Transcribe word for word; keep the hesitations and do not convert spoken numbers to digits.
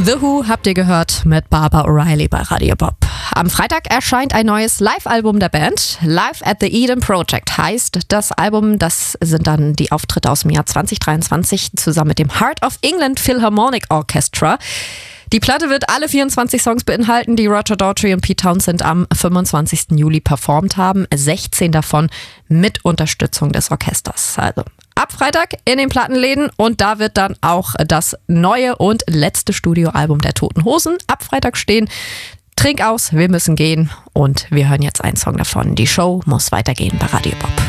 The Who habt ihr gehört mit Barbara O'Reilly bei Radio Bob. Am Freitag erscheint ein neues Live-Album der Band. Live at the Eden Project heißt das Album. Das sind dann die Auftritte aus dem Jahr zwanzig dreiundzwanzig zusammen mit dem Heart of England Philharmonic Orchestra. Die Platte wird alle vierundzwanzig Songs beinhalten, die Roger Daltrey und Pete Townshend am fünfundzwanzigsten Juli performt haben. sechzehn davon mit Unterstützung des Orchesters. Also ab Freitag in den Plattenläden und da wird dann auch das neue und letzte Studioalbum der Toten Hosen ab Freitag stehen. Trink aus, wir müssen gehen und wir hören jetzt einen Song davon. Die Show muss weitergehen bei Radio Bob.